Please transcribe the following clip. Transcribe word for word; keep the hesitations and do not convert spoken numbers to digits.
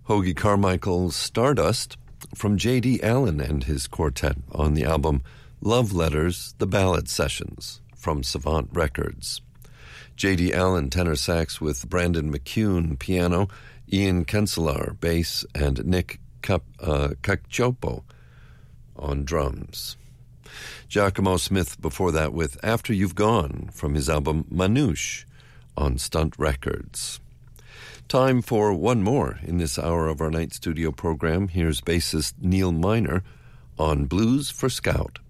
Hoagy Carmichael's Stardust from J D. Allen and his quartet on the album Love Letters, The Ballad Sessions from Savant Records. J D. Allen tenor sax with Brandon McCune piano, Ian Kenselar bass, and Nick Cap, uh, Cacciopo on drums. Giacomo Smith before that with After You've Gone from his album Manouche on Stunt Records. Time for one more in this hour of our night studio program. Here's bassist Neil Miner on Blues for Scout.